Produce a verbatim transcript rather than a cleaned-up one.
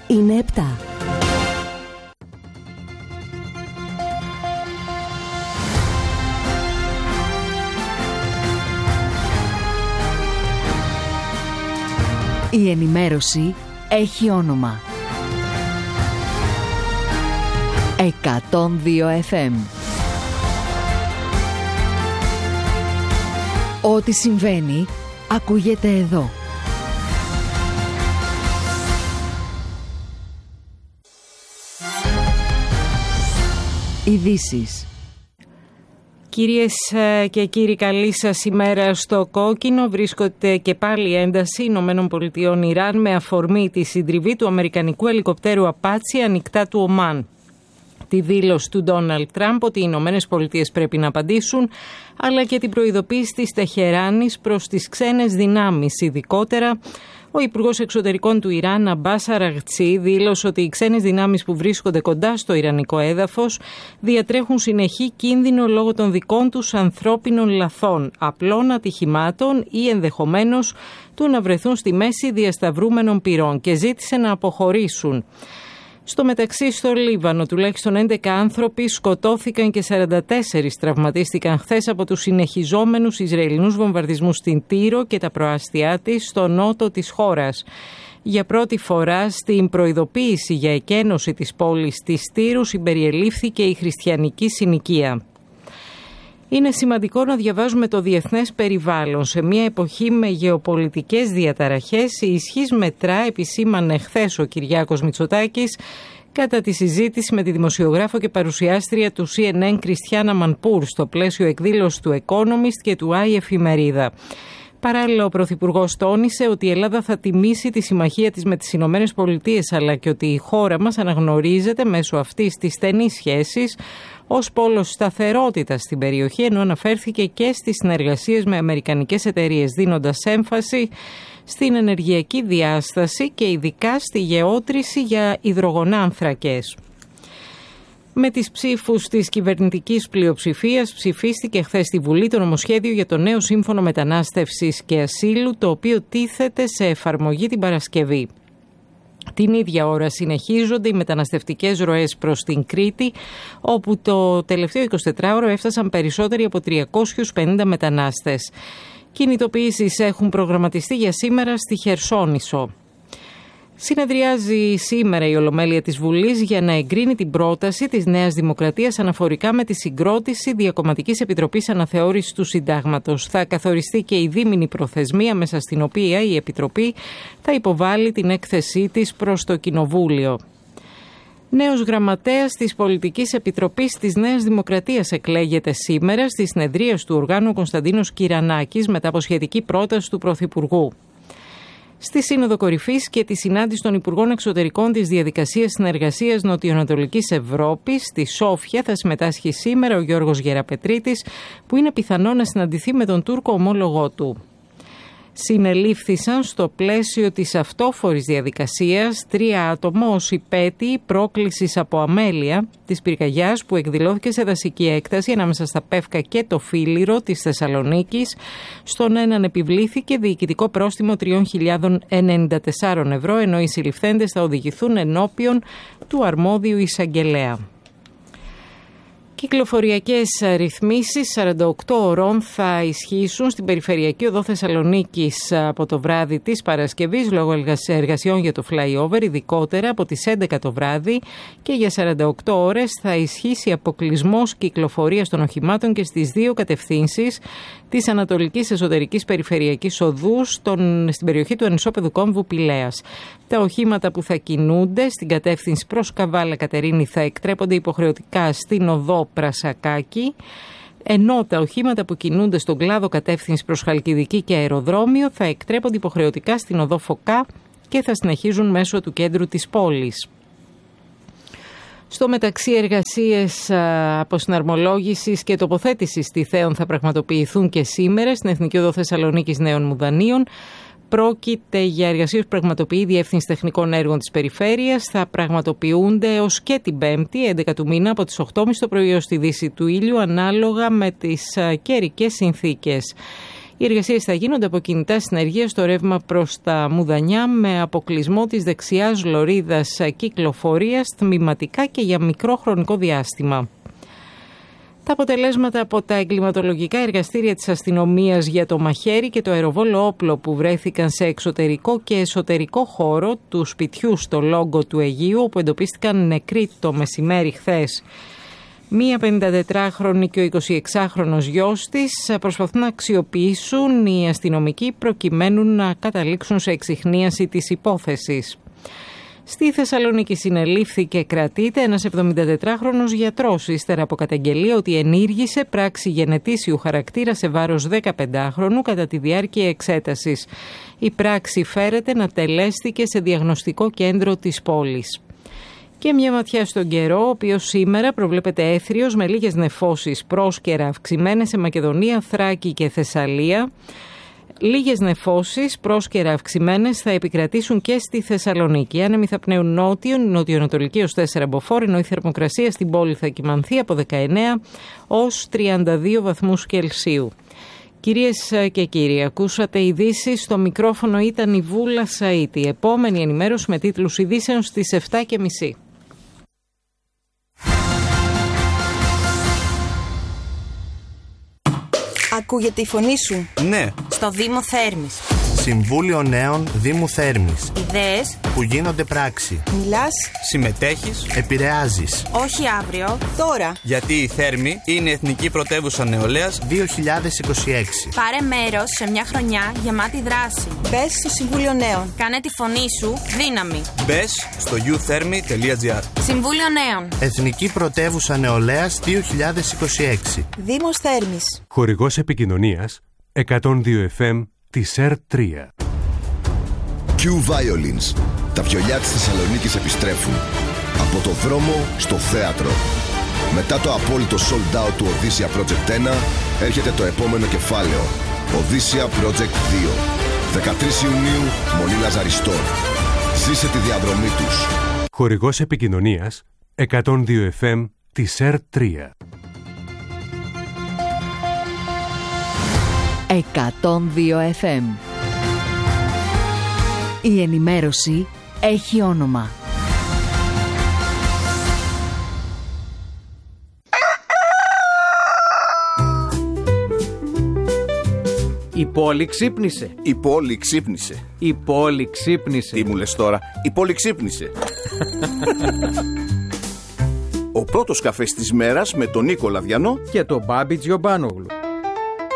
είναι επτά. Η ενημέρωση έχει όνομα. εκατόν δύο εφ εμ. Ό,τι συμβαίνει, ακούγεται εδώ. Ειδήσεις. Κυρίες και κύριοι, καλή σας ημέρα. Στο κόκκινο βρίσκονται και πάλι ένταση Ηνωμένων Πολιτειών Ιράν με αφορμή τη συντριβή του αμερικανικού ελικοπτέρου Απάτσι ανοιχτά του Ομάν. Τη δήλωση του Ντόναλντ Τραμπ ότι οι Ηνωμένες Πολιτείες πρέπει να απαντήσουν, αλλά και την προειδοποίηση της Τεχεράνης προς τις ξένες δυνάμεις. Ειδικότερα, ο Υπουργός Εξωτερικών του Ιράν, Αμπάς Αραγτσί, δήλωσε ότι οι ξένες δυνάμεις που βρίσκονται κοντά στο ιρανικό έδαφος διατρέχουν συνεχή κίνδυνο λόγω των δικών τους ανθρώπινων λαθών, απλών ατυχημάτων ή ενδεχομένως του να βρεθούν στη μέση διασταυρούμενων πυρών, και ζήτησε να αποχωρήσουν. Στο μεταξύ, στο Λίβανο, τουλάχιστον έντεκα άνθρωποι σκοτώθηκαν και σαράντα τέσσερις τραυματίστηκαν χθες από τους συνεχιζόμενους Ισραηλινούς βομβαρδισμούς στην Τύρο και τα προάστια της στο νότο της χώρας. Για πρώτη φορά στην προειδοποίηση για εκένωση της πόλης της Τύρου συμπεριελήφθηκε η χριστιανική συνοικία. Είναι σημαντικό να διαβάζουμε το διεθνές περιβάλλον. Σε μια εποχή με γεωπολιτικές διαταραχές, η ισχύς μετρά, επισήμανε χθες ο Κυριάκος Μητσοτάκης κατά τη συζήτηση με τη δημοσιογράφο και παρουσιάστρια του σι εν εν Κριστιάνα Μανπούρ στο πλαίσιο εκδήλωσης του Economist και του Άι Εφημερίδα. Παράλληλα, ο Πρωθυπουργός τόνισε ότι η Ελλάδα θα τιμήσει τη συμμαχία της με τις Ηνωμένες Πολιτείες, αλλά και ότι η χώρα μας αναγνωρίζεται μέσω αυτής της στενής σχέσης ως πόλος σταθερότητας στην περιοχή, ενώ αναφέρθηκε και στις συνεργασίες με αμερικανικές εταιρείες, δίνοντας έμφαση στην ενεργειακή διάσταση και ειδικά στη γεώτρηση για υδρογονάνθρακες. Με τις ψήφους της κυβερνητικής πλειοψηφίας ψηφίστηκε χθες στη Βουλή το νομοσχέδιο για το νέο Σύμφωνο Μετανάστευσης και Ασύλου, το οποίο τίθεται σε εφαρμογή την Παρασκευή. Την ίδια ώρα συνεχίζονται οι μεταναστευτικές ροές προς την Κρήτη, όπου το τελευταίο εικοσιτετράωρο έφτασαν περισσότεροι από τριακόσιους πενήντα μετανάστες. Κινητοποιήσεις έχουν προγραμματιστεί για σήμερα στη Χερσόνησο. Συνεδριάζει σήμερα η Ολομέλεια της Βουλής για να εγκρίνει την πρόταση της Νέας Δημοκρατίας αναφορικά με τη συγκρότηση Διακομματικής Επιτροπής Αναθεώρησης του Συντάγματος. Θα καθοριστεί και η δίμηνη προθεσμία μέσα στην οποία η Επιτροπή θα υποβάλει την έκθεσή της προς το Κοινοβούλιο. Νέος γραμματέας της Πολιτικής Επιτροπής της Νέας Δημοκρατίας εκλέγεται σήμερα στη συνεδρίαση του οργάνου Κωνσταντίνος Κυρανάκης μετά από σχετική πρόταση του Πρωθυπουργού. Στη Σύνοδο Κορυφής και τη συνάντηση των Υπουργών Εξωτερικών της Διαδικασίας Συνεργασίας Νοτιοανατολικής Ευρώπης στη Σόφια θα συμμετάσχει σήμερα ο Γιώργος Γεραπετρίτης, που είναι πιθανό να συναντηθεί με τον Τούρκο ομόλογό του. Συνελήφθησαν στο πλαίσιο της αυτόφορης διαδικασίας τρία άτομα ως υπέτειοι πρόκλησης από αμέλεια της πυρκαγιάς που εκδηλώθηκε σε δασική έκταση ανάμεσα στα Πεύκα και το Φίλιρο της Θεσσαλονίκης. Στον έναν επιβλήθηκε διοικητικό πρόστιμο τριών χιλιάδων ενενήντα τεσσάρων ευρώ, ενώ οι συλληφθέντες θα οδηγηθούν ενώπιον του αρμόδιου εισαγγελέα. Κυκλοφοριακές ρυθμίσεις σαράντα οκτώ ωρών θα ισχύσουν στην περιφερειακή οδό Θεσσαλονίκης από το βράδυ της Παρασκευής λόγω εργασιών για το flyover, ειδικότερα από τις έντεκα το βράδυ, και για σαράντα οκτώ ώρες θα ισχύσει αποκλεισμός κυκλοφορίας των οχημάτων και στις δύο κατευθύνσεις της Ανατολικής Εσωτερικής Περιφερειακής Οδού στον, στην περιοχή του Ανισόπεδου Κόμβου Πηλέας. Τα οχήματα που θα κινούνται στην κατεύθυνση προς Καβάλα Κατερίνη θα εκτρέπονται υποχρεωτικά στην οδό Πρασακάκη, ενώ τα οχήματα που κινούνται στον κλάδο κατεύθυνση προς Χαλκιδική και Αεροδρόμιο θα εκτρέπονται υποχρεωτικά στην οδό Φωκά και θα συνεχίζουν μέσω του κέντρου της πόλης. Στο μεταξύ, εργασίες αποσυναρμολόγησης και τοποθέτησης τιθέων θα πραγματοποιηθούν και σήμερα στην Εθνική Οδό Θεσσαλονίκης Νέων Μουδανίων. Πρόκειται για εργασίες που πραγματοποιεί η Διεύθυνση Τεχνικών Έργων της Περιφέρειας. Θα πραγματοποιούνται έως και την Πέμπτη, έντεκα του μήνα, από τις οκτώ και τριάντα το πρωί ως τη δύση του ήλιου, ανάλογα με τις καιρικές συνθήκες. Οι εργασίες θα γίνονται από κινητά συνεργεία στο ρεύμα προς τα Μουδανιά με αποκλεισμό της δεξιάς λωρίδας κυκλοφορίας τμηματικά και για μικρό χρονικό διάστημα. Τα αποτελέσματα από τα εγκληματολογικά εργαστήρια της αστυνομίας για το μαχαίρι και το αεροβόλο όπλο που βρέθηκαν σε εξωτερικό και εσωτερικό χώρο του σπιτιού στο Λόγκο του Αιγείου, όπου εντοπίστηκαν νεκροί το μεσημέρι χθες. Μία πενηντατετράχρονη και ο εικοσιεξάχρονος γιος της προσπαθούν να αξιοποιήσουν οι αστυνομικοί προκειμένου να καταλήξουν σε εξιχνίαση της υπόθεσης. Στη Θεσσαλονίκη συνελήφθη και κρατείται ένας εβδομηντατετράχρονος γιατρός ύστερα από καταγγελία ότι ενήργησε πράξη γενετήσιου χαρακτήρα σε βάρος δεκαπεντάχρονου κατά τη διάρκεια εξέτασης. Η πράξη φέρεται να τελέστηκε σε διαγνωστικό κέντρο της πόλης. Και μια ματιά στον καιρό, ο οποίος σήμερα προβλέπεται έθριος με λίγες νεφώσεις πρόσκαιρα αυξημένες σε Μακεδονία, Θράκη και Θεσσαλία. Λίγες νεφώσεις πρόσκαιρα αυξημένες θα επικρατήσουν και στη Θεσσαλονίκη. Άνεμοι θα πνέουν νότιον, νοτιοανατολική ως τέσσερα μποφόρ, ενώ η θερμοκρασία στην πόλη θα κυμανθεί από δεκαεννέα ως τριάντα δύο βαθμούς Κελσίου. Κυρίες και κύριοι, ακούσατε ειδήσεις. Στο μικρόφωνο ήταν η Βούλα Σαΐτη. Επόμενη ενημέρωση με τίτλους ειδήσεων στις επτά και μισή. Ακούγεται η φωνή σου? Ναι. Στο Δήμο Θέρμης. Συμβούλιο Νέων Δήμου Θέρμης. Ιδέες που γίνονται πράξη. Μιλάς, συμμετέχεις, επηρεάζεις. όχι αύριο, τώρα. Γιατί η Θέρμη είναι Εθνική Πρωτεύουσα Νεολαίας δύο χιλιάδες είκοσι έξι. Πάρε μέρος σε μια χρονιά γεμάτη δράση. Μπες στο Συμβούλιο Νέων. Κάνε τη φωνή σου δύναμη. Μπες στο γιου θέρμη τελεία τζι άρ. Συμβούλιο Νέων. Εθνική Πρωτεύουσα Νεολαίας δύο χιλιάδες είκοσι έξι. Δήμος Θέρμης. Χορηγός επικοινωνίας εκατόν δύο εφ εμ της ερ τρία. Q Violins. Τα βιολιά της Θεσσαλονίκης επιστρέφουν. Από το δρόμο στο θέατρο. Μετά το απόλυτο sold out του Οδύσσια Project ένα, έρχεται το επόμενο κεφάλαιο. Οδύσσια Project δύο. δεκατρείς Ιουνίου, Μονή Λαζαριστών. Ζήσε τη διαδρομή τους. Χορηγός επικοινωνίας εκατόν δύο εφ εμ της ερ τρία. εκατόν δύο εφ εμ. Η ενημέρωση έχει όνομα. Η πόλη ξύπνησε. Η πόλη ξύπνησε. Η πόλη ξύπνησε. Τι μου λες τώρα? Η πόλη ξύπνησε. Ο πρώτος καφές της μέρας με τον Νίκο Λαδιανό και τον Μπάμπη Τζιομπάνογλου.